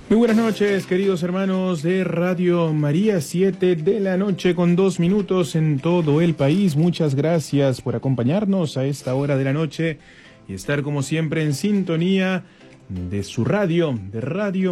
Muy buenas noches, queridos hermanos de Radio María, 7 de la noche con 2 minutos en todo el país. Muchas gracias por acompañarnos a esta hora de la noche y estar como siempre en sintonía de su radio, de Radio